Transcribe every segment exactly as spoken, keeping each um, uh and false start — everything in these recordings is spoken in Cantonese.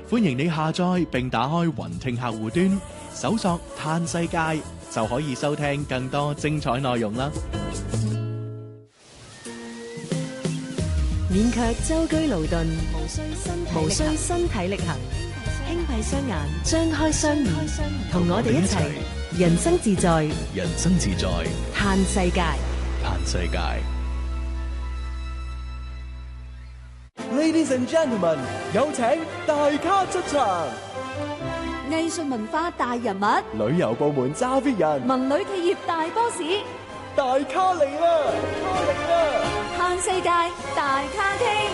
歡迎你下載並打開雲聽客戶端，搜索嘆世界就可以收聽更多精彩內容啦。 免卻舟車勞頓，無需身體無需身體力行，輕閉雙眼，張開雙耳，同我哋一齊人生自在， 人生自在， 嘆世界， 嘆世界。 Ladies and gentlemen， 有請大咖出場。 藝術文化大人物， 旅遊部門揸 fit 人， 文旅企業大 boss， 大咖嚟啦！咖嚟啦！ 嘆世界大咖傾。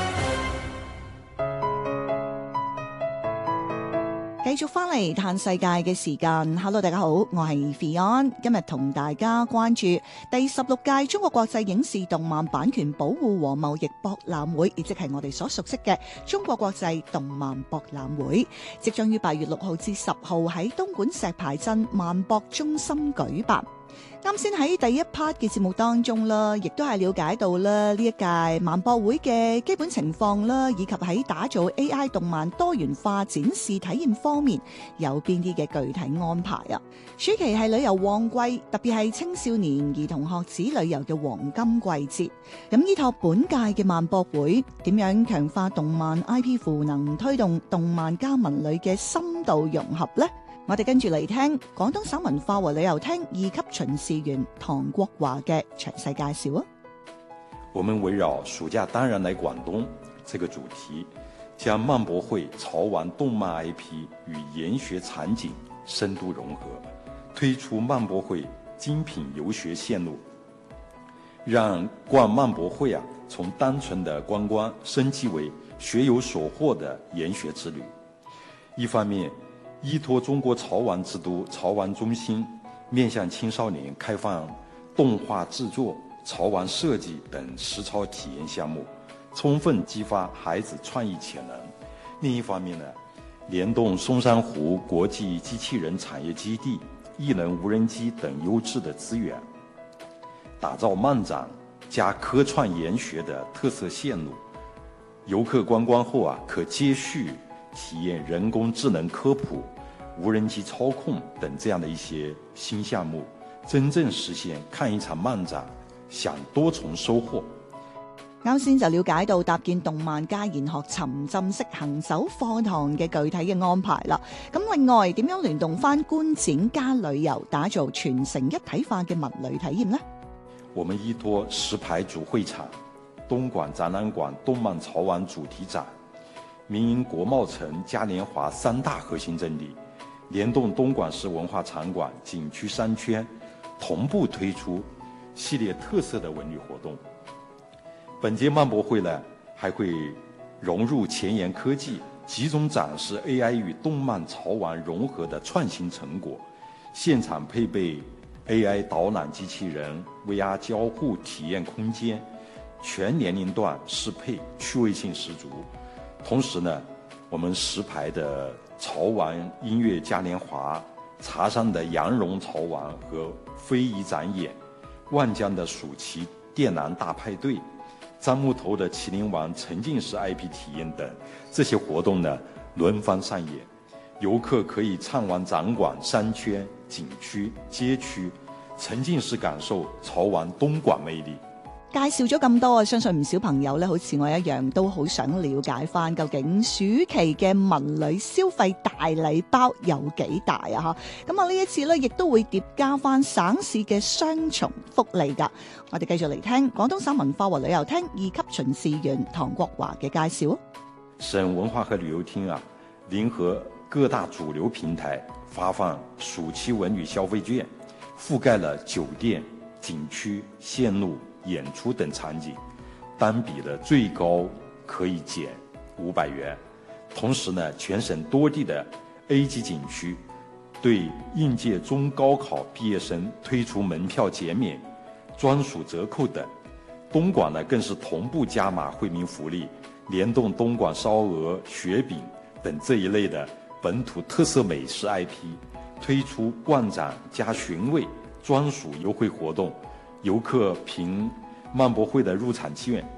繼續翻嚟嘆世界嘅時間 ，Hello， 大家好，我係 Fion， 今日同大家關注第十六屆中國國際影視動漫版權保護和貿易博覽會，亦即係我哋所熟悉嘅中國國際動漫博覽會，即將於八月六號至十號喺東莞石牌鎮萬博中心舉辦。啱先喺第一 part 嘅節目當中啦，亦都係了解到啦呢一屆萬博會嘅基本情況啦，以及喺打造 A I 動漫多元化展示體驗方面有邊啲嘅具體安排啊。暑期係旅遊旺季，特別係青少年兒童學子旅遊嘅黃金季節。咁依託本屆嘅萬博會，點樣強化動漫 I P 賦能，推動動漫加文旅嘅深度融合呢？我哋跟住嚟聽廣東省文化和旅遊廳二級巡視員唐國華嘅詳細介紹啊！ 我們圍繞暑假當然來廣東這個主題，將漫博會潮玩動漫 I P 與研學場景深度融合，推出漫博會精品遊學線路，讓逛漫博會啊從單純的觀光升級為學有所獲的研學之旅。一方面依託中國潮玩之都潮玩中心，面向青少年開放動畫製作、潮玩設計等實操體驗項目，充分激發孩子創意潛能。另一方面呢，聯動松山湖國際機器人產業基地、異能無人機等優質的資源，打造漫展加科創研學的特色線路。遊客觀光後啊，可接續體驗人工智能科普、無人機操控等這樣的一些新項目，真正實現看一場漫展享多重收穫。 啱先就了解到搭建動漫加研學沉浸式行走課堂嘅具體嘅安排啦。咁另外點樣聯動翻觀展加旅遊，打造全城一體化嘅文旅體驗呢？ 我們依託石牌主會場、東莞展覽館動漫潮玩主題展、民營國貿城嘉年華三大核心陣地，聯動東莞市文化場館景區商圈，同步推出系列特色的文旅活動。本屆漫博會呢，還會融入前沿科技，集中展示 A I 與動漫潮玩融合的創新成果。現場配備 A I 導覽機器人、V R 交互體驗空間，全年齡段適配，趣味性十足。同時呢，我們石牌的潮玩音樂嘉年華、茶山的羊絨潮玩和非遺展演、萬江的暑期電纜大派對、樟木頭的麒麟王沉浸式 I P 體驗等這些活動呢，輪番上演，遊客可以暢玩展館、商圈、景區、街區，沉浸式感受潮玩東莞魅力。 介紹咗咁多，相信唔少朋友咧，好似我一樣，都好想了解翻究竟暑期嘅文旅消費大禮包有幾大啊？嚇！咁啊，呢一次咧，亦都會疊加翻省市嘅雙重福利㗎。我哋繼續嚟聽廣東省文化和旅遊廳二級巡視員唐國華嘅介紹。 省文化和旅遊廳啊，聯合各大主流平台發放暑期文旅消費券，覆蓋了酒店、景區、線路、演出等場景，單筆的最高可以減五百元。同時呢，全省多地的 A 級景區對應屆中高考畢業生推出門票減免、專屬折扣等。東莞呢，更是同步加碼惠民福利，聯動東莞燒鵝、雪餅等這一類的本土特色美食 I P， 推出逛展加尋味專屬優惠活動。遊客憑漫博會的入場券，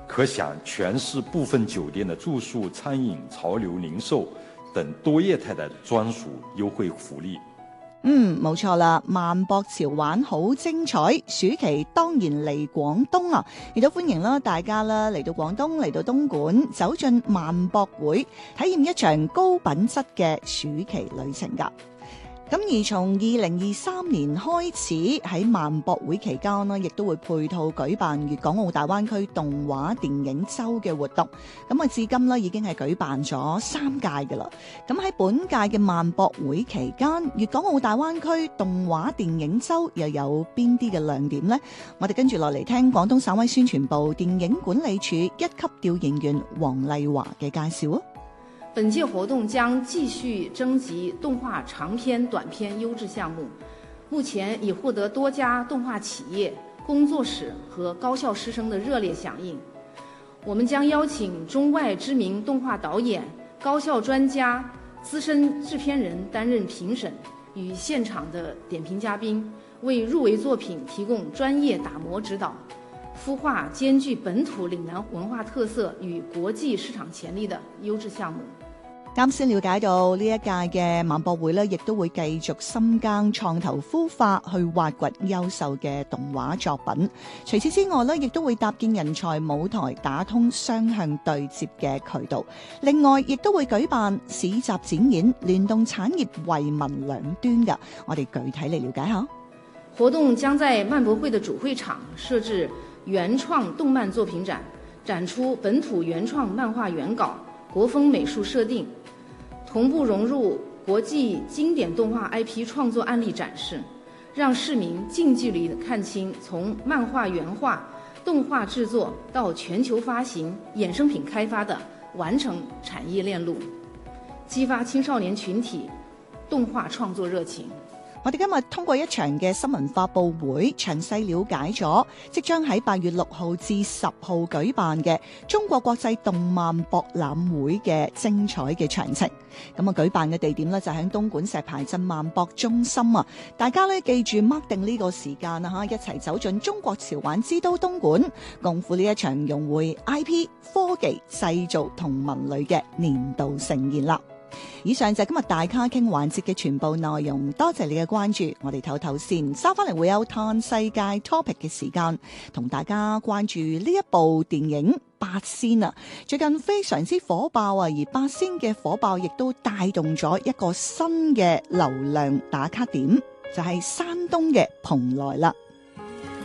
可想全市部分酒店的住宿、餐飲、潮流零售等多業態的專屬優惠福利。 嗯，冇錯啦，萬博潮玩好精彩，暑期當然嚟廣東啊，亦都歡迎啦大家啦嚟到廣東，嚟到東莞，走進萬博會，體驗一場高品質嘅暑期旅程噶。咁而從二零二三年開始，喺萬博會期間呢，亦都會配套舉辦粵港澳大灣區動畫電影周嘅活動。咁啊，至今呢已經係舉辦咗三屆㗎啦。咁喺本屆嘅萬博會期間，粵港澳大灣區動畫電影周又有邊啲嘅亮點呢？我哋跟住落嚟聽廣東省委宣傳部電影管理處一級調研員黃麗華嘅介紹啊。 本屆活動將繼續徵集動畫長片、短片優質項目，目前已獲得多家動畫企業、工作室和高校師生的熱烈響應。我們將邀請中外知名動畫導演、高校專家、資深製片人擔任評審與現場的點評嘉賓，為入圍作品提供專業打磨指導，孵化兼具本土嶺南文化特色與國際市場潛力的優質項目。 啱先了解到呢一屆嘅萬博會呢，亦都會繼續深耕創投孵化，去挖掘優秀嘅動畫作品。除此之外呢，亦都會搭建人才舞台，打通雙向對接嘅渠道。另外，亦都會舉辦市集展演，聯動產業惠民兩端㗎。我哋具體嚟了解下。 活動將在萬博會的主會場設置原創動漫作品展，展出本土原創漫畫原稿、國風美術設定，同步融入國際經典動畫 I P 創作案例展示，讓市民近距離看清從漫畫原畫、動畫製作到全球發行、衍生品開發的完整產業鏈路，激發青少年群體動畫創作熱情。 我哋今日通過一場嘅新聞發佈會，詳細了解咗即將喺八月六號至十號舉辦嘅中國國際動漫博覽會嘅精彩嘅詳情。咁啊，舉辦嘅地點呢，就喺東莞石牌鎮萬博中心啊！大家呢，記住 mark 定呢個時間啊，一齊走進中國潮玩之都東莞，共赴呢一場融匯 I P、科技、製造同文旅嘅年度盛宴啦！以上就係今日大咖傾環節嘅全部內容，多謝你嘅關注。我哋唞唞先，收翻嚟會有嘆世界 topic 嘅時間，同大家關注呢一部電影《八仙》啊，最近非常之火爆啊，而八仙嘅火爆亦都帶動咗一個新嘅流量打卡點，就係山東嘅蓬萊啦。